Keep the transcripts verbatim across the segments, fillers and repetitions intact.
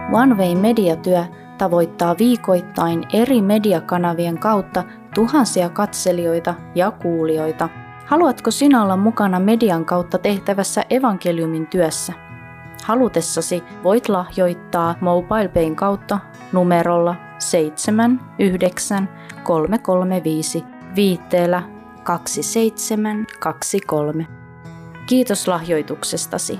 One Way mediatyö tavoittaa viikoittain eri mediakanavien kautta tuhansia katselijoita ja kuulijoita. Haluatko sinä olla mukana median kautta tehtävässä evankeliumin työssä? Halutessasi voit lahjoittaa MobilePayn kautta numerolla seitsemän yhdeksän kolme kolme viisi viitteellä kaksi seitsemän kaksi kolme. Kiitos lahjoituksestasi.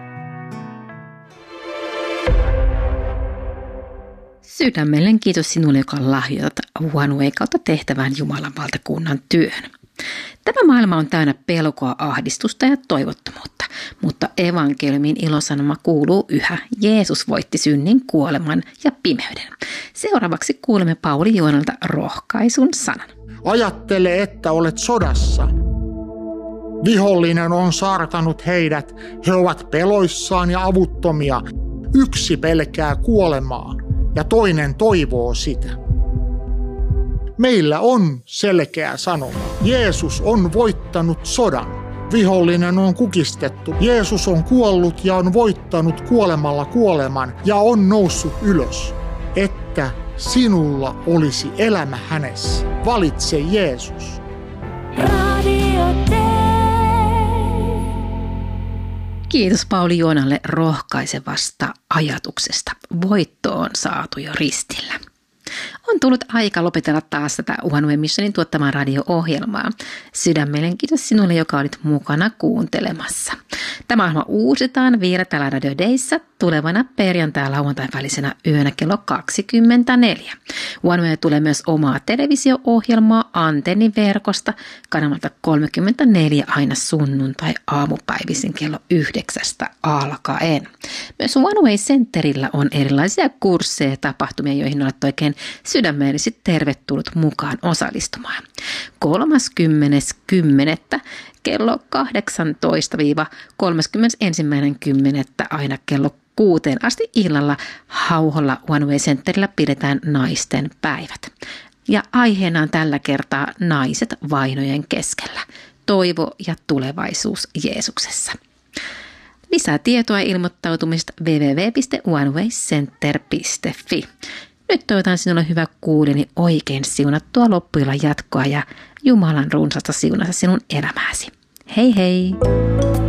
Sydämellinen kiitos sinulle, joka lahjoitat One Way kautta tehtävään Jumalan valtakunnan työhön. Tämä maailma on täynnä pelkoa, ahdistusta ja toivottomuutta, mutta evankeliumin ilosanoma kuuluu yhä. Jeesus voitti synnin, kuoleman ja pimeyden. Seuraavaksi kuulemme Pauli Joonalta rohkaisun sanan. Ajattele, että olet sodassa. Vihollinen on saartanut heidät. He ovat peloissaan ja avuttomia. Yksi pelkää kuolemaa ja toinen toivoo sitä. Meillä on selkeä sanoma. Jeesus on voittanut sodan. Vihollinen on kukistettu. Jeesus on kuollut ja on voittanut kuolemalla kuoleman ja on noussut ylös, että sinulla olisi elämä hänessä. Valitse Jeesus. Kiitos Pauli Joonalle rohkaisevasta ajatuksesta. Voitto on saatu jo ristillä. On tullut aika lopetella taas tätä One Way Missionin tuottamaa radio-ohjelmaa. Sydämellinen kiitos sinulle, joka olit mukana kuuntelemassa. Tämä ohjelma uusitaan vielä täällä Radio Dayssä tulevana perjantai- lauantai välisenä yönä kello kaksikymmentäneljä. One Way tulee myös omaa televisio-ohjelmaa antenniverkosta kanavalta kolmekymmentäneljä aina sunnuntai aamupäivisin kello yhdeksästä alkaen. Myös One Way Centerillä on erilaisia kursseja ja tapahtumia, joihin olet oikein sydämellisesti tervetullut mukaan osallistumaan. kolmaskymmenes kymmenettä kello kahdeksantoista kolmaskymmentäensimmäinen kymmenettä aina kello kuuteen asti illalla Hauholla One Way Centerillä pidetään naisten päivät. Ja aiheena on tällä kertaa naiset vainojen keskellä. Toivo ja tulevaisuus Jeesuksessa. Lisää tietoa ja ilmoittautumista double-u double-u double-u piste one way center piste f i. Nyt toivotan sinulle hyvä kuuleni oikein siunattua loppuilla jatkoa ja Jumalan runsasta siunasta sinun elämääsi. Hei hei!